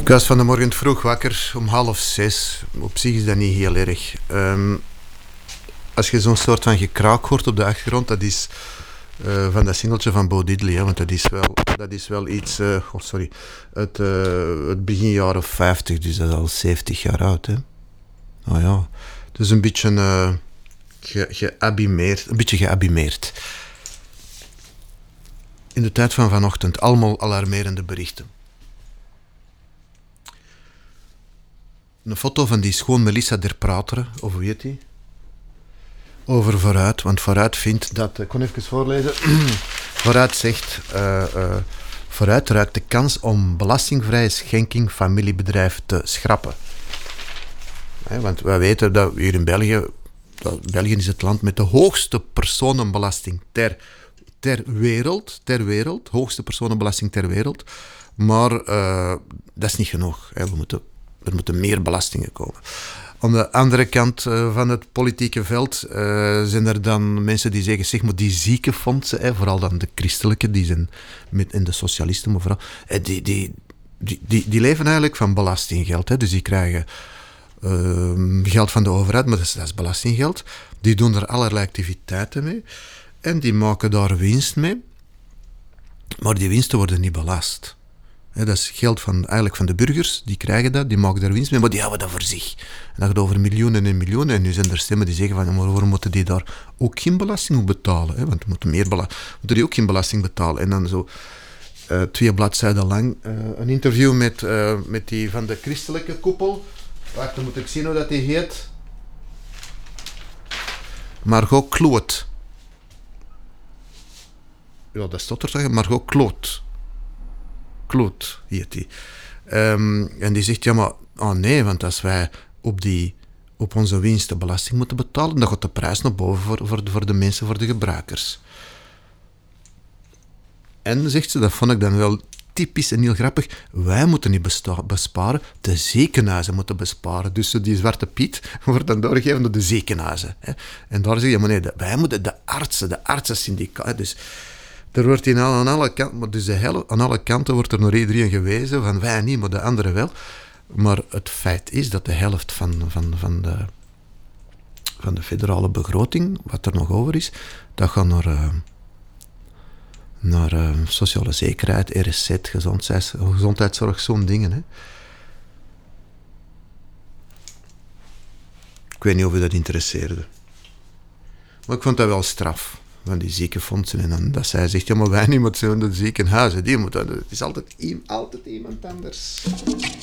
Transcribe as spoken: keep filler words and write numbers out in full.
was van de morgen vroeg wakker, om half zes. Op zich is dat niet heel erg. Um, als je zo'n soort van gekraak hoort op de achtergrond, dat is uh, van dat singeltje van Bo Diddley, hè, want dat is wel, dat is wel iets, uh, oh sorry, het, uh, het begin jaren vijftig, dus dat is al zeventig jaar oud. Hè. Nou ja, het is een beetje uh, ge, geabimeerd, een beetje geabimeerd. In de tijd van vanochtend, allemaal alarmerende berichten. Een foto van die schoon Melissa der Prateren, of hoe heet die? Over Vooruit, want Vooruit vindt dat... Ik kon even voorlezen. Vooruit zegt... Uh, uh, Vooruit ruikt de kans om belastingvrije schenking familiebedrijf te schrappen. He, want wij weten dat hier in België... Dat België is het land met de hoogste personenbelasting ter, ter wereld. Ter wereld. Hoogste personenbelasting ter wereld. Maar uh, dat is niet genoeg. He, we moeten... Er moeten meer belastingen komen. Aan de andere kant uh, van het politieke veld uh, zijn er dan mensen die zeggen, zeg maar die ziekenfondsen, hè, vooral dan de christelijke, die zijn met, en de socialisten, maar vooral, eh, die, die, die, die, die leven eigenlijk van belastinggeld. Hè, dus die krijgen uh, geld van de overheid, maar dat is, dat is belastinggeld. Die doen er allerlei activiteiten mee en die maken daar winst mee. Maar die winsten worden niet belast. He, dat is geld van, eigenlijk van de burgers, die krijgen dat, die maken daar winst mee, maar die houden dat voor zich. En dat gaat over miljoenen en miljoenen. En nu zijn er stemmen die zeggen van, maar waarom moeten die daar ook geen belasting op betalen? He, want we moeten, meer bela- moeten die ook geen belasting betalen. En dan zo uh, twee bladzijden lang uh, een interview met, uh, met die van de christelijke koepel. Wacht, dan moet ik zien hoe dat die heet. Margot Kloot. Ja, dat stond er toch, Margot Kloot. Kloot heet die. Um, en die zegt, ja maar, oh nee, want als wij op, die, op onze winsten belasting moeten betalen, dan gaat de prijs naar boven voor, voor, voor de mensen, voor de gebruikers. En, zegt ze, dat vond ik dan wel typisch en heel grappig, wij moeten niet besta- besparen, de ziekenhuizen moeten besparen. Dus die zwarte piet wordt dan doorgegeven door de ziekenhuizen. Hè. En daar zeg je, maar nee, de, wij moeten de artsen, de artsensyndicaat, dus... Er wordt in aan alle kanten, maar dus de hele, aan alle kanten wordt er naar iedereen gewezen, van wij niet, maar de anderen wel. Maar het feit is dat de helft van, van, van, de, van de federale begroting, wat er nog over is, dat gaat naar, uh, naar uh, sociale zekerheid, R S Z, gezondheids, gezondheidszorg, zo'n dingen. Hè. Ik weet niet of u dat interesseerde. Maar ik vond dat wel straf. Van die ziekenfondsen. En dan dat zij zegt, ja maar wij niet, maar het zijn de ziekenhuizen. Die moeten, het is altijd, altijd iemand anders.